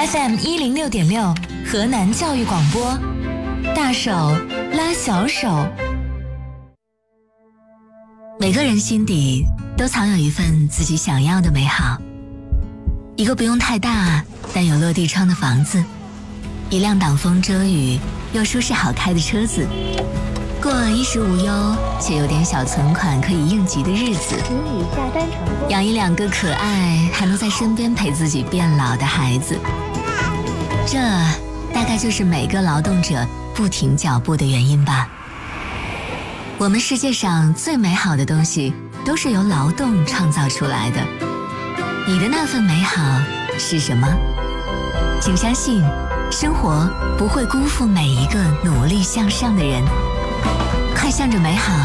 FM106.6河南教育广播，大手拉小手。每个人心底都藏有一份自己想要的美好，一个不用太大但有落地窗的房子，一辆挡风遮雨又舒适好开的车子，过衣食无忧且有点小存款可以应急的日子，养一2个可爱还能在身边陪自己变老的孩子，这大概就是每个劳动者不停脚步的原因吧。我们世界上最美好的东西都是由劳动创造出来的，你的那份美好是什么？请相信，生活不会辜负每一个努力向上的人，快向着美好